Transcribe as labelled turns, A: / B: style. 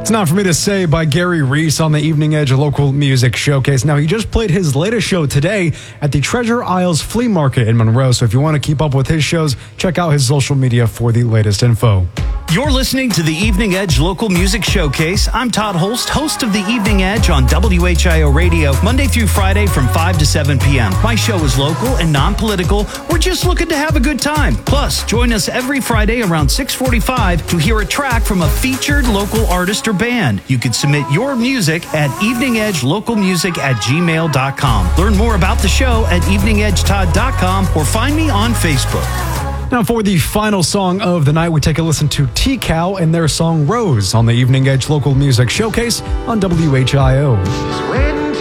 A: It's Not For Me to Say by Gary Reese on the Evening Edge Local Music Showcase. Now, he just played his latest show today at the Treasure Isles Flea Market in Monroe. So if you want to keep up with his shows, check out his social media for the latest info.
B: You're listening to the Evening Edge Local Music Showcase. I'm Todd Holst, host of the Evening Edge on WHIO Radio, Monday through Friday from 5 to 7 p.m. My show is local and non-political. We're just looking to have a good time. Plus, join us every Friday around 6:45 to hear a track from a featured local artist or band. You can submit your music at eveningedgelocalmusic@gmail.com. Learn more about the show at eveningedgetodd.com or find me on Facebook.
A: Now, for the final song of the night, we take a listen to T-Cow and their song Rose on the Evening Edge Local Music Showcase on WHIO.